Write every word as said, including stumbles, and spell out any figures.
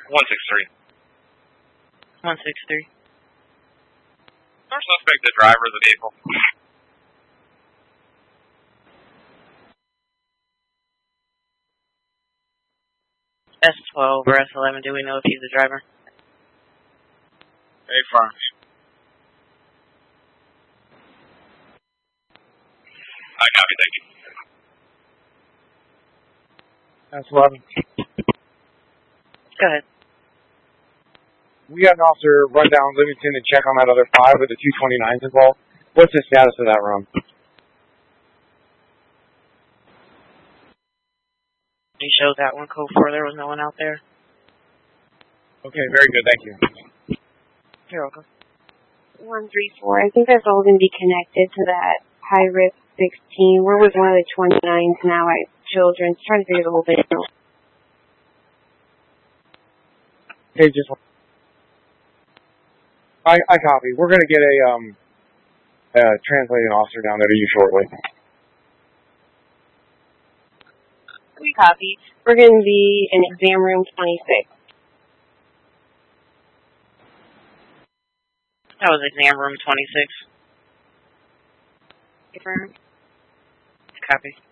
one six three. one six three. Our suspect, the driver of the vehicle. S twelve or S eleven, do we know if he's the driver? Very far. I copy, thank you. S eleven. Go ahead. We got an officer run down Livingston and check on that other five with the two twenty-nines involved. What's the status of that run? He showed that one code four. There was no one out there. Okay, very good. Thank you. You're welcome. one three four. I think that's all going to be connected to that high risk sixteen. Where was one of the twenty-nines now at Children's? Trying to figure the whole thing out. Okay, just I I copy. We're going to get a um a translating officer down there to you shortly. We copy. We're going to be in exam room twenty-six. That was exam room twenty-six. Confirm. Copy.